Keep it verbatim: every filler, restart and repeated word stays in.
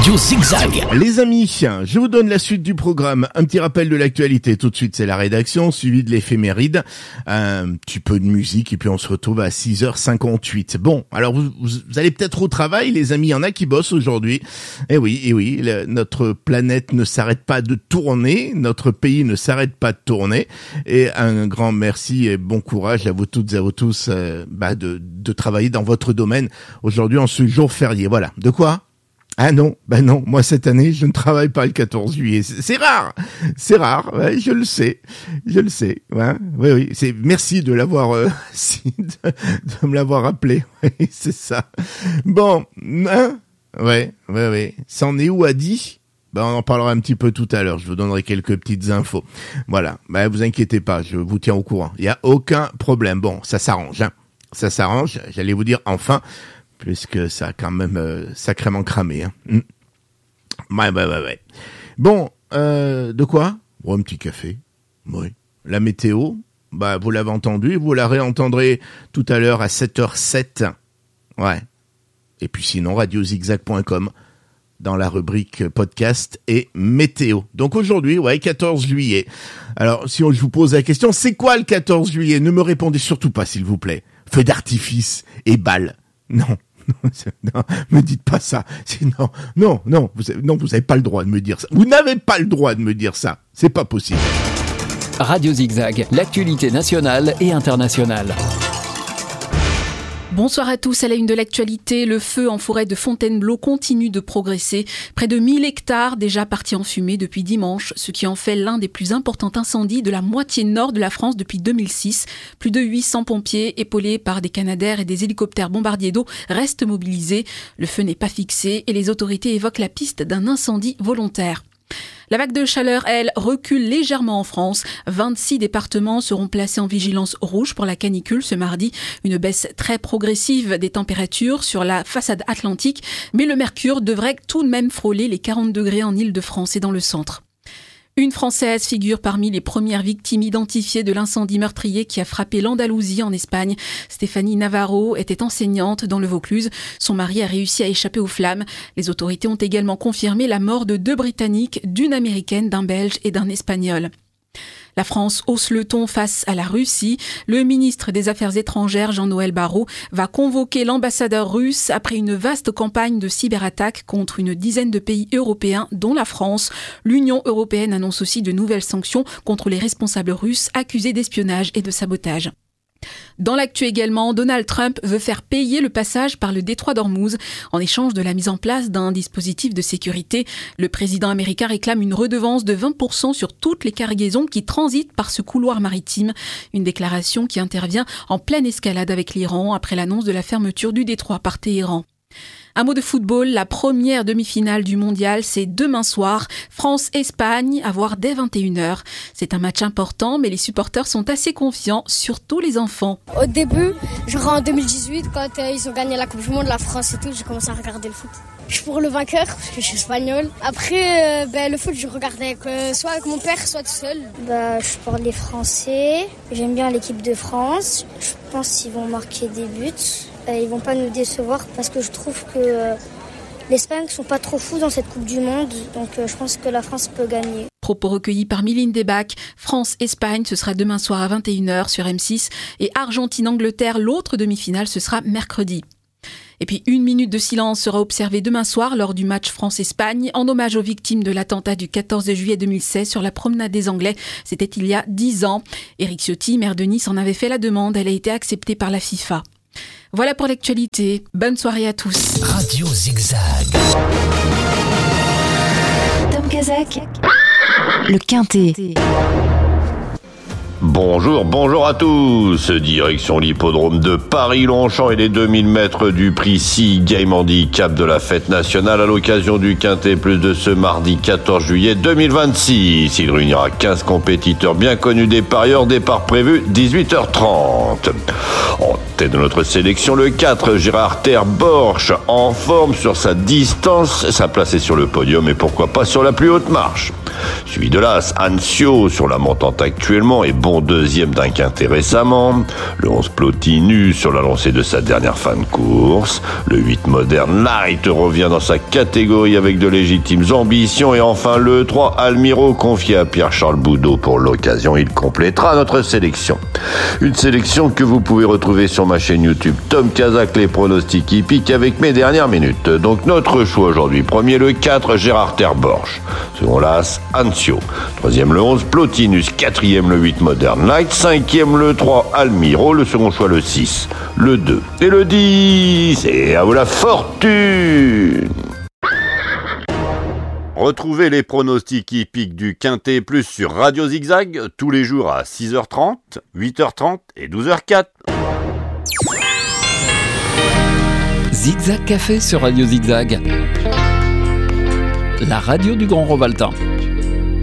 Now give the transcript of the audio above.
Radio Zigzag. Les amis, je vous donne la suite du programme. Un petit rappel de l'actualité. Tout de suite, c'est la rédaction, suivi de l'éphéméride. Un petit peu de musique et puis on se retrouve à six heures cinquante-huit. Bon, alors vous, vous allez peut-être au travail, les amis. Il y en a qui bossent aujourd'hui. Eh oui, eh oui, le, notre planète ne s'arrête pas de tourner. Notre pays ne s'arrête pas de tourner. Et un grand merci et bon courage à vous toutes et à vous tous euh, bah de, de travailler dans votre domaine aujourd'hui en ce jour férié. Voilà. De quoi ? Ah non, ben non, moi cette année, je ne travaille pas le quatorze juillet. C'est, c'est rare, c'est rare, ouais, je le sais, je le sais. Ouais, oui, oui, c'est merci de l'avoir, euh, de, de me l'avoir rappelé. Oui, c'est ça. Bon, hein, ouais, ouais, ouais. C'en est où, Adi ? Ben, on en parlera un petit peu tout à l'heure. Je vous donnerai quelques petites infos. Voilà. Ben, vous inquiétez pas, je vous tiens au courant. Il y a aucun problème. Bon, ça s'arrange, hein. Ça s'arrange. J'allais vous dire enfin. Puisque ça a quand même euh, sacrément cramé. Hein. Mmh. Ouais, ouais, ouais, ouais. Bon, euh, de quoi ? Bon, un petit café. Oui. La météo, bah vous l'avez entendu, vous la réentendrez tout à l'heure à sept heures sept. Ouais. Et puis sinon, radio zigzag point com dans la rubrique podcast et météo. Donc aujourd'hui, ouais, quatorze juillet. Alors, si on, je vous pose la question, c'est quoi le quatorze juillet ? Ne me répondez surtout pas, s'il vous plaît. Feu d'artifice et balles. Non. Non, me dites pas ça. C'est non, non, non, vous avez, non, vous avez pas le droit de me dire ça. Vous n'avez pas le droit de me dire ça. C'est pas possible. Radio Zigzag, l'actualité nationale et internationale. Bonsoir à tous. À la une de l'actualité, le feu en forêt de Fontainebleau continue de progresser. Près de mille hectares déjà partis en fumée depuis dimanche, ce qui en fait l'un des plus importants incendies de la moitié nord de la France depuis deux mille six. Plus de huit cents pompiers, épaulés par des canadaires et des hélicoptères bombardiers d'eau, restent mobilisés. Le feu n'est pas fixé et les autorités évoquent la piste d'un incendie volontaire. La vague de chaleur, elle, recule légèrement en France. vingt-six départements seront placés en vigilance rouge pour la canicule ce mardi. Une baisse très progressive des températures sur la façade atlantique. Mais le mercure devrait tout de même frôler les quarante degrés en Île-de-France et dans le centre. Une Française figure parmi les premières victimes identifiées de l'incendie meurtrier qui a frappé l'Andalousie en Espagne. Stéphanie Navarro était enseignante dans le Vaucluse. Son mari a réussi à échapper aux flammes. Les autorités ont également confirmé la mort de deux Britanniques, d'une Américaine, d'un Belge et d'un Espagnol. La France hausse le ton face à la Russie. Le ministre des Affaires étrangères, Jean-Noël Barrot, va convoquer l'ambassadeur russe après une vaste campagne de cyberattaques contre une dizaine de pays européens, dont la France. L'Union européenne annonce aussi de nouvelles sanctions contre les responsables russes accusés d'espionnage et de sabotage. Dans l'actu également, Donald Trump veut faire payer le passage par le détroit d'Ormuz en échange de la mise en place d'un dispositif de sécurité. Le président américain réclame une redevance de vingt pour cent sur toutes les cargaisons qui transitent par ce couloir maritime. Une déclaration qui intervient en pleine escalade avec l'Iran après l'annonce de la fermeture du détroit par Téhéran. Un mot de football, la première demi-finale du mondial, c'est demain soir. France-Espagne, à voir dès vingt et une heures. C'est un match important, mais les supporters sont assez confiants, surtout les enfants. Au début, genre en deux mille dix-huit, quand euh, ils ont gagné la Coupe du Monde, la France et tout, j'ai commencé à regarder le foot. Je suis pour le vainqueur, parce que je suis espagnol. Après, euh, ben, le foot, je regardais avec, euh, soit avec mon père, soit tout seul. Bah, je suis pour les Français. J'aime bien l'équipe de France. Je pense qu'ils vont marquer des buts. Ils vont pas nous décevoir parce que je trouve que euh, l'Espagne ne sont pas trop fous dans cette Coupe du Monde. Donc euh, je pense que la France peut gagner. Propos recueillis par Mylène Debac. France-Espagne, ce sera demain soir à vingt et une heures sur M six. Et Argentine-Angleterre, l'autre demi-finale, ce sera mercredi. Et puis une minute de silence sera observée demain soir lors du match France-Espagne en hommage aux victimes de l'attentat du quatorze juillet deux mille seize sur la promenade des Anglais. C'était il y a dix ans. Éric Ciotti, maire de Nice, en avait fait la demande. Elle a été acceptée par la FIFA. Voilà pour l'actualité. Bonne soirée à tous. Radio Zigzag. Tom Kazak, le Quintet. Bonjour, bonjour à tous. Direction l'hippodrome de Paris-Longchamp et les deux mille mètres du prix Sea Game Handicap de la fête nationale à l'occasion du Quintet Plus de ce mardi quatorze juillet deux mille vingt-six. Il réunira quinze compétiteurs bien connus des parieurs. Départ prévu dix-huit heures trente. En tête de notre sélection, le quatre, Gérard Terborch, en forme sur sa distance, sa place est sur le podium et pourquoi pas sur la plus haute marche. Suivi de l'As, Anzio, sur la montante actuellement et bon deuxième d'un quintet récemment. Le onze, Plotinus, sur la lancée de sa dernière fin de course. Le huit, Modern Light, revient dans sa catégorie avec de légitimes ambitions. Et enfin le trois, Almiro, confié à Pierre-Charles Boudot pour l'occasion. Il complétera notre sélection. Une sélection que vous pouvez retrouver sur ma chaîne YouTube Tom Kazak, les pronostics hippiques avec mes dernières minutes. Donc notre choix aujourd'hui, premier le quatre, Gérard Terborch. Second l'As, Anzio. Troisième le onze, Plotinus. Quatrième le huit, Modern Light. Cinquième le trois, Almiro. Le second choix le six, le deux et le dix. Et à vous la fortune! Retrouvez les pronostics hippiques du Quintet Plus sur Radio Zigzag tous les jours à six heures trente, huit heures trente et douze heures quatre. Zigzag Café sur Radio Zigzag. La radio du Grand Rovaltin.